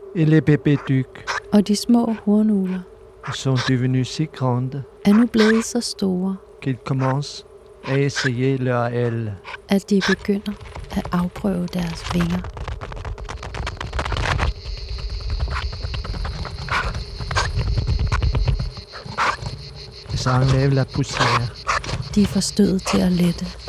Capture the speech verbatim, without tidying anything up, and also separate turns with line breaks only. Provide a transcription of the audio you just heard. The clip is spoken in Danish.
Et les bébés ducs
Og de små hornugler
sont devenus si grandes
er nu blevet så store,
qu'ils commencent à essayer leurs ailes.
at de begynder at afprøve deres vinger.
Ça enlève la poussière.
De er forstødet til at lette.